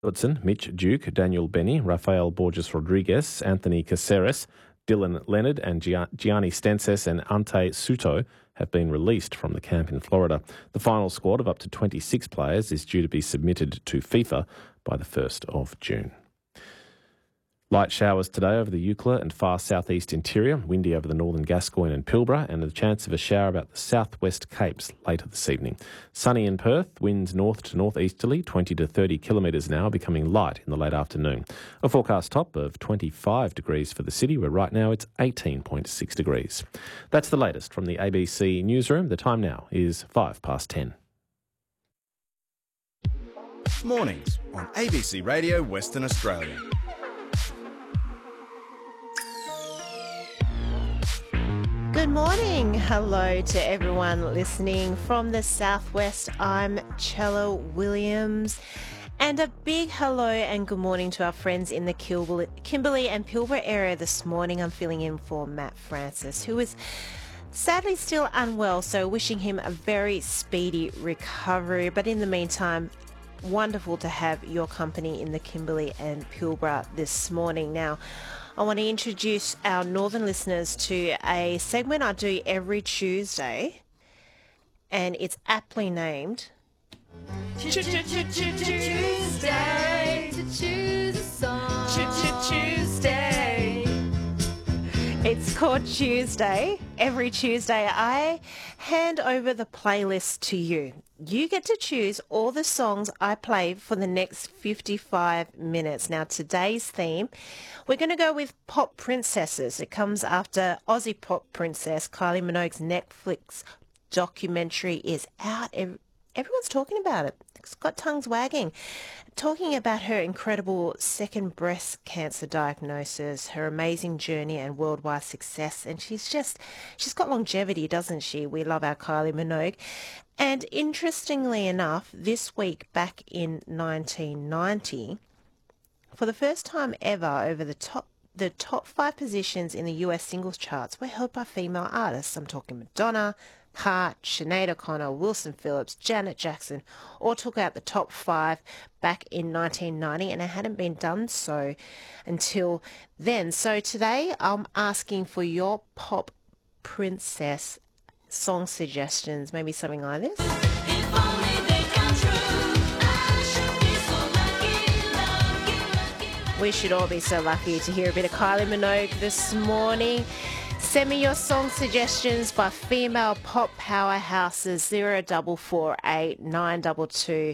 Hudson, Mitch Duke, Daniel Benny, Rafael Borges Rodriguez, Anthony Caceres, Dylan Leonard and Gianni Stenses and Ante Suto have been released from the camp in Florida. The final squad of up to 26 players is due to be submitted to FIFA by the 1st of June. Light showers today over the Eucla and far southeast interior, windy over the northern Gascoyne and Pilbara, and a chance of a shower about the southwest Capes later this evening. Sunny in Perth, winds north to northeasterly, 20 to 30 kilometres an hour, becoming light in the late afternoon. A forecast top of 25 degrees for the city, where right now it's 18.6 degrees. That's the latest from the ABC newsroom. The time now is 10:05. Mornings on ABC Radio Western Australia. Good morning. Hello to everyone listening from the southwest. I'm Chella Williams. And a big hello and good morning to our friends in the Kimberley and Pilbara area this morning. I'm filling in for Matt Francis, who is sadly still unwell, so wishing him a very speedy recovery. But in the meantime, wonderful to have your company in the Kimberley and Pilbara this morning. Now, I want to introduce our northern listeners to a segment I do every Tuesday, and it's aptly named Tuesday to choose a song. Tuesday. It's called Tuesday. Every Tuesday, I hand over the playlist to you. You get to choose all the songs I play for the next 55 minutes. Now, today's theme, we're going to go with Pop Princesses. It comes after Aussie pop princess Kylie Minogue's Netflix documentary is out. Everyone's talking about it. It's got tongues wagging. Talking about her incredible second breast cancer diagnosis, her amazing journey and worldwide success. And she's got longevity, doesn't she? We love our Kylie Minogue. And interestingly enough, this week back in 1990, for the first time ever, over the top 5 positions in the US singles charts were held by female artists. I'm talking Madonna, Hart, Sinead O'Connor, Wilson Phillips, Janet Jackson, all took out the top 5 back in 1990, and it hadn't been done so until then. So today I'm asking for your pop princess song suggestions, maybe something like this. If only they come true, I should be so lucky. We should all be so lucky to hear a bit of Kylie Minogue this morning. Send me your song suggestions by female pop powerhouses 0448 922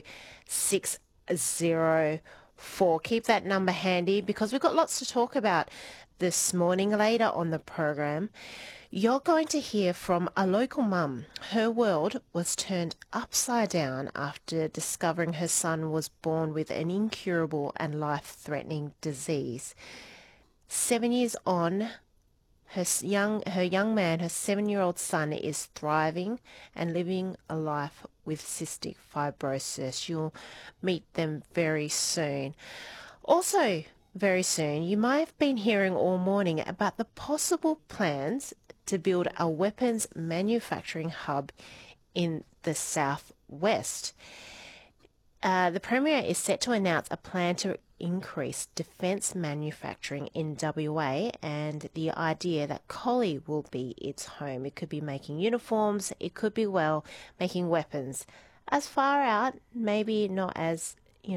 604. Keep that number handy because we've got lots to talk about this morning. Later on the program, you're going to hear from a local mum. Her world was turned upside down after discovering her son was born with an incurable and life-threatening disease. 7 years on, her young man, her 7-year-old son, is thriving and living a life with cystic fibrosis. You'll meet them very soon. Also, very soon, you might have been hearing all morning about the possible plans to build a weapons manufacturing hub in the southwest. The Premier is set to announce a plan to increase defence manufacturing in WA, and the idea that Collie will be its home. It could be making uniforms, it could be, well, making weapons. As far out, maybe not as,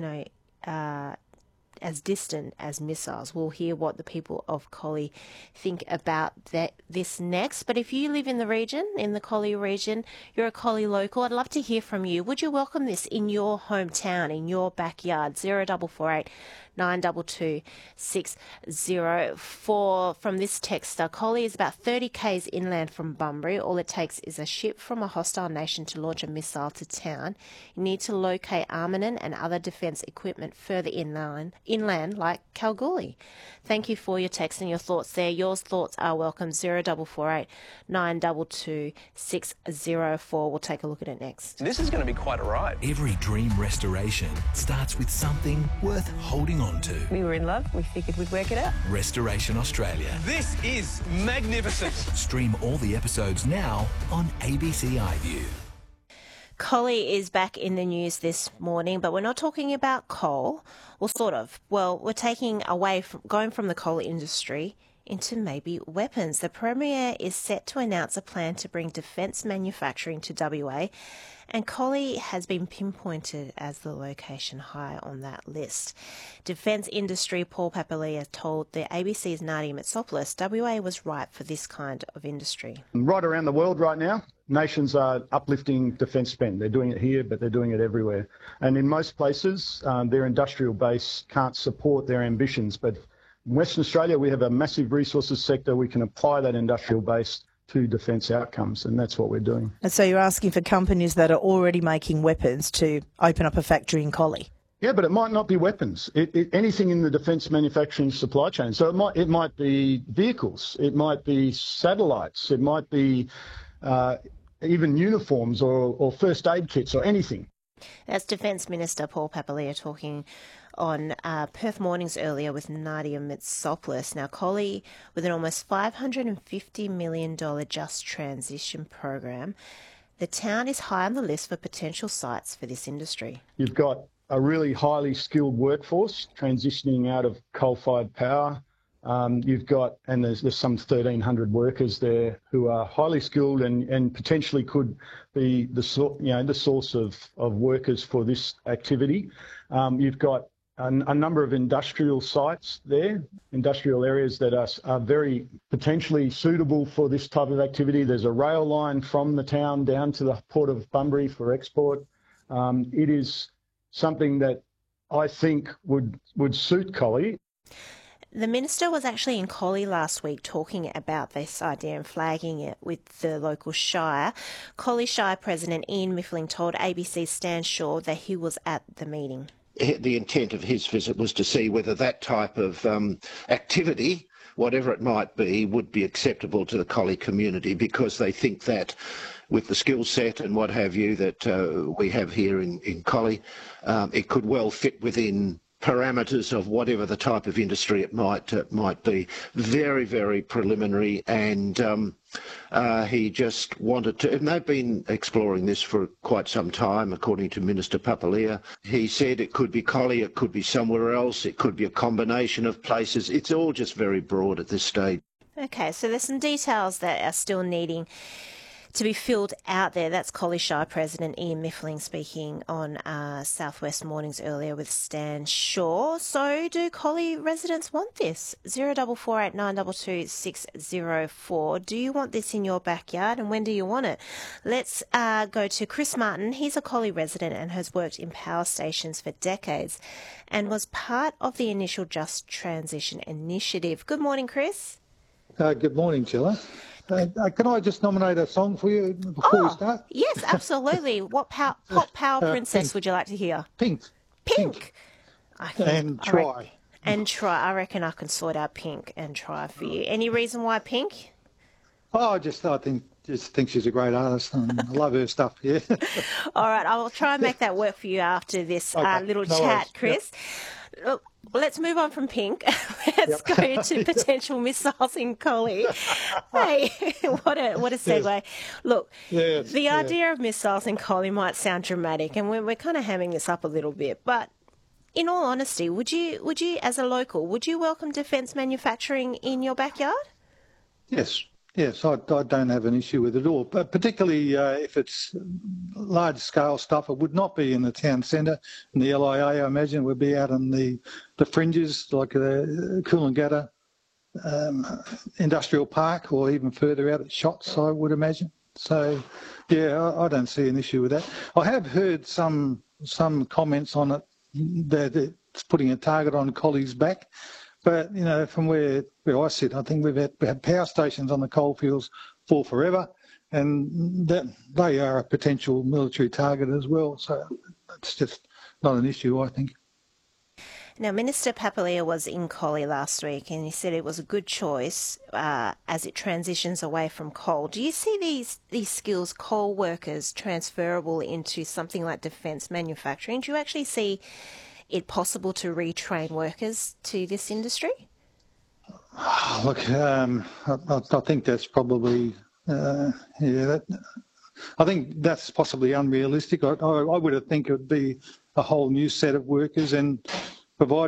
as distant as missiles. We'll hear what the people of Collie think about this next. But if you live in the region, in the Collie region, you're a Collie local, I'd love to hear from you. Would you welcome this in your hometown, in your backyard? 0448 922 604. From this texter, Collie is about 30 k's inland from Bunbury. All it takes is a ship from a hostile nation to launch a missile to town. You need to locate armament and other defence equipment further inland like Kalgoorlie. Thank you for your text and your thoughts there. Your thoughts are welcome. 0448 922 604. We'll take a look at it next. This is going to be quite a ride. Every dream restoration starts with something worth holding on to. We were in love. We figured we'd work it out. Restoration Australia. This is magnificent. Stream all the episodes now on ABC iView. Collie is back in the news this morning, but we're not talking about coal. Well, sort of. Well, we're going from the coal industry into maybe weapons. The Premier is set to announce a plan to bring defence manufacturing to WA, and Collie has been pinpointed as the location high on that list. Defence industry Paul Papalia told the ABC's Nadia Mitsopoulos WA was ripe for this kind of industry. Right around the world right now, nations are uplifting defence spend. They're doing it here, but they're doing it everywhere. And in most places, their industrial base can't support their ambitions. But in Western Australia, we have a massive resources sector. We can apply that industrial base to defence outcomes, and that's what we're doing. And so you're asking for companies that are already making weapons to open up a factory in Collie? Yeah, but it might not be weapons. Anything in the defence manufacturing supply chain. So it might be vehicles, it might be satellites, it might be even uniforms or first aid kits or anything. That's Defence Minister Paul Papalia talking on Perth Mornings earlier with Nadia Mitsopoulos. Now, Collie, with an almost $550 million Just Transition program, the town is high on the list for potential sites for this industry. You've got a really highly skilled workforce transitioning out of coal-fired power. There's some 1,300 workers there who are highly skilled and potentially could be the source of workers for this activity. You've got a number of industrial sites there, industrial areas that are very potentially suitable for this type of activity. There's a rail line from the town down to the port of Bunbury for export. It is something that I think would suit Collie. The Minister was actually in Collie last week talking about this idea and flagging it with the local Shire. Collie Shire President Ian Miffling told ABC's Stan Shaw that he was at the meeting. The intent of his visit was to see whether that type of activity, whatever it might be, would be acceptable to the Collie community, because they think that with the skill set and what have you that we have here in Collie, it could well fit within parameters of whatever the type of industry it might be. Very, very preliminary, and he just wanted to, and they've been exploring this for quite some time, according to Minister Papalia. He said it could be Collie, it could be somewhere else, it could be a combination of places. It's all just very broad at this stage. Okay, so there's some details that are still needing to be filled out there. That's Collie Shire President Ian Miffling speaking on Southwest Mornings earlier with Stan Shaw. So do Collie residents want this? 0448 922 604. Do you want this in your backyard, and when do you want it? Let's go to Chris Martin. He's a Collie resident and has worked in power stations for decades and was part of the initial Just Transition initiative. Good morning, Chris. Good morning, Gilla. Can I just nominate a song for you before we start? Yes, absolutely. What pop power princess Pink. would you like to hear? Pink. Pink. And Try. And Try. I reckon I can sort out Pink and Try for you. Any reason why Pink? Oh, I think she's a great artist, and I love her stuff. Yeah. All right, I will try and make that work for you after this little no chat, worries. Chris. Look, let's move on from Pink. Let's go to potential missiles in Collie. Hey, what a segue. Yes. Look, Yes, the yes. idea of missiles in Collie might sound dramatic, and we're kind of hamming this up a little bit, but in all honesty, would you, as a local, would you welcome defence manufacturing in your backyard? Yes, I don't have an issue with it at all. But particularly if it's large-scale stuff, it would not be in the town centre. In the LIA, I imagine, it would be out on the fringes, like the Coolangatta Industrial Park, or even further out at Shots, I would imagine. So, yeah, I don't see an issue with that. I have heard some comments on it that it's putting a target on Collie's back. But, you know, from where I sit, I think we've had power stations on the coalfields for forever, and that they are a potential military target as well. So it's just not an issue, I think. Now, Minister Papalia was in Collie last week, and he said it was a good choice as it transitions away from coal. Do you see these skills, coal workers, transferable into something like defence manufacturing? Do you actually see it possible to retrain workers to this industry? Look, I think that's probably, I think that's possibly unrealistic. I would have think it would be a whole new set of workers, and provided